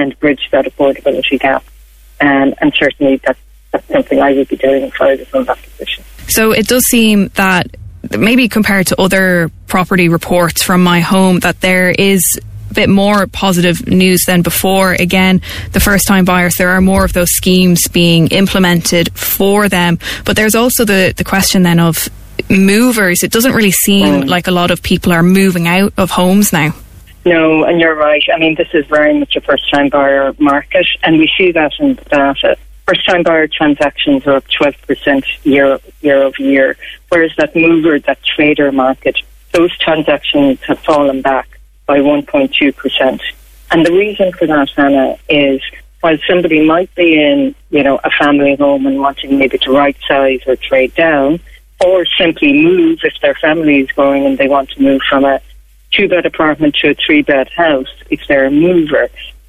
and bridge that affordability gap. And certainly that's something I would be doing if I was in that position. So it does seem that maybe compared to other property reports from My Home, that there is a bit more positive news than before. Again, the first time buyers, there are more of those schemes being implemented for them. But there's also the question then of movers. It doesn't really seem like a lot of people are moving out of homes now. No, and you're right. I mean, this is very much a first-time buyer market, and we see that in the data. First-time buyer transactions are up 12% year over year, whereas that mover, that trader market, those transactions have fallen back by 1.2%. And the reason for that, Hannah, is while somebody might be in, a family home and wanting maybe to right size or trade down, or simply move if their family is growing and they want to move from a 2-bed apartment to a 3-bed house, if they're a mover,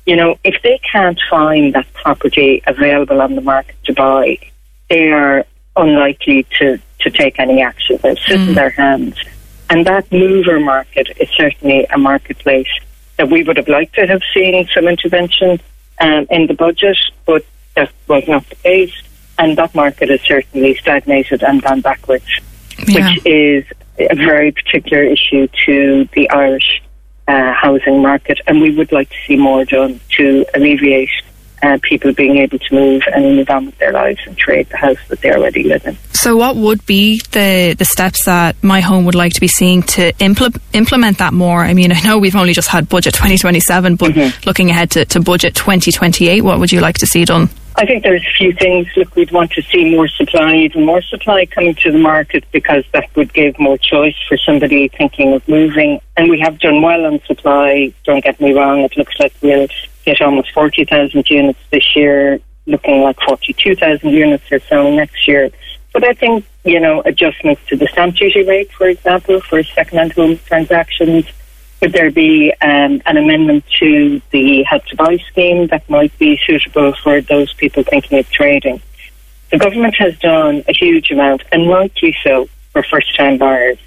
if they can't find that property available on the market to buy, they are unlikely to take any action. They'll sit in their hands. And that mover market is certainly a marketplace that we would have liked to have seen some intervention in the budget, but that was not the case. And that market has certainly stagnated and gone backwards, which is a very particular issue to the Irish housing market, and we would like to see more done to alleviate people being able to move and move on with their lives and trade the house that they already live in. So what would be the steps that My Home would like to be seeing to implement that more? I mean, I know we've only just had Budget 2027, but looking ahead to Budget 2028, what would you like to see done? I think there's a few things. Look, we'd want to see more supply, even more supply coming to the market, because that would give more choice for somebody thinking of moving. And we have done well on supply, don't get me wrong. It looks like we'll get almost 40,000 units this year, looking like 42,000 units or so next year. But I think, adjustments to the stamp duty rate, for example, for second-hand home transactions. Could there be an amendment to the Help to Buy scheme that might be suitable for those people thinking of trading? The government has done a huge amount, and rightly so, for first-time buyers,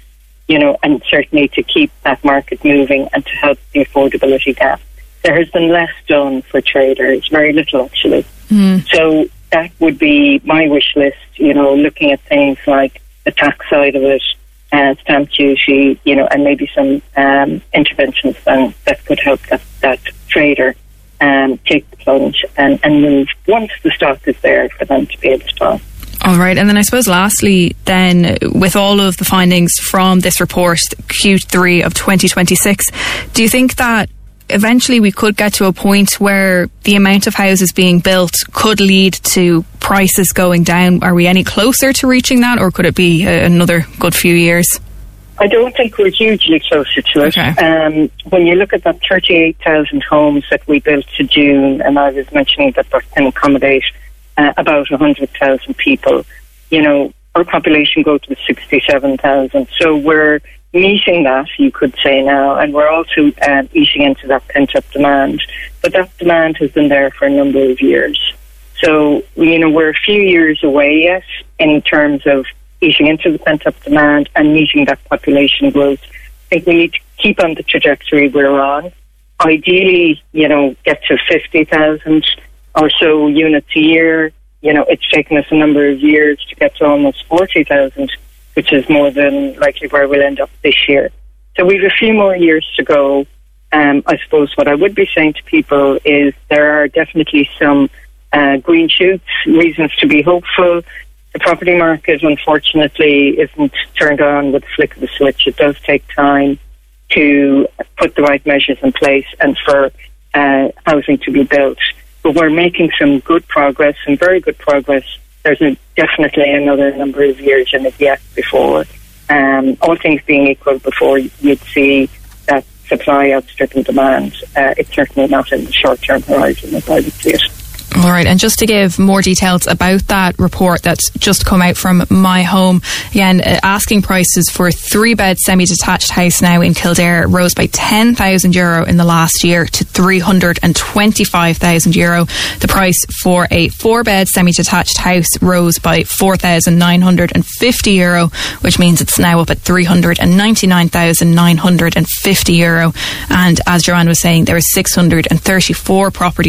and certainly to keep that market moving and to help the affordability gap. There has been less done for traders, very little actually. So that would be my wish list, looking at things like the tax side of it, stamp duty, and maybe some interventions then that could help that trader take the plunge and move once the stock is there for them to be able to buy. All right, and then I suppose lastly then, with all of the findings from this report, Q3 of 2026, do you think that eventually we could get to a point where the amount of houses being built could lead to prices going down? Are we any closer to reaching that, or could it be another good few years? I don't think we're hugely closer to it. Okay. When you look at that 38,000 homes that we built to June, and I was mentioning that can accommodate about 100,000 people, our population growth was 67,000. So we're meeting that, you could say now, and we're also eating into that pent-up demand. But that demand has been there for a number of years. So, we're a few years away yet in terms of eating into the pent-up demand and meeting that population growth. I think we need to keep on the trajectory we're on. Ideally, get to 50,000 or so units a year. It's taken us a number of years to get to almost 40,000, which is more than likely where we'll end up this year. So we've a few more years to go. I suppose what I would be saying to people is there are definitely some green shoots, reasons to be hopeful. The property market, unfortunately, isn't turned on with the flick of the switch. It does take time to put the right measures in place and for housing to be built. But we're making some good progress, some very good progress. There's definitely another number of years in it yet before, all things being equal, before you'd see that supply outstripping demand. It's certainly not in the short-term horizon as I would see it. All right, and just to give more details about that report that's just come out from My Home, again, asking prices for a 3-bed semi-detached house now in Kildare rose by €10,000 in the last year to €325,000. The price for a 4-bed semi-detached house rose by €4,950, which means it's now up at €399,950. And as Joanne was saying, there are 634 properties